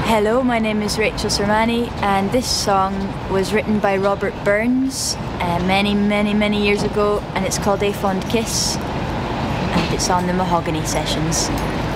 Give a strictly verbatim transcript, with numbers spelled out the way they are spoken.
Hello, my name is Rachel Sermani, and this song was written by Robert Burns uh, many, many, many years ago, and it's called A Fond Kiss, and it's on the Mahogany Sessions.